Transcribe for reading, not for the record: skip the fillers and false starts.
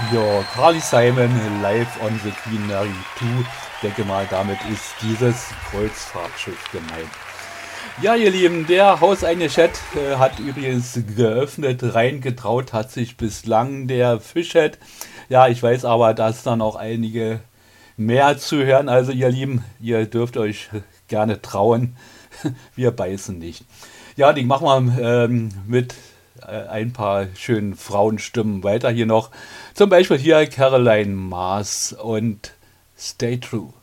Ja, Carly Simon live on the Queen Mary 2. Denke mal, damit ist dieses Kreuzfahrtschiff gemeint. Ja, ihr Lieben, der hauseigene Chat hat übrigens geöffnet. Reingetraut hat sich bislang der Fischchat. Ja, ich weiß aber, dass dann auch einige mehr zuhören. Also, ihr Lieben, ihr dürft euch gerne trauen. Wir beißen nicht. Ja, die machen wir mit ein paar schönen Frauenstimmen weiter hier noch. Zum Beispiel hier Caroline Mars und Stay True.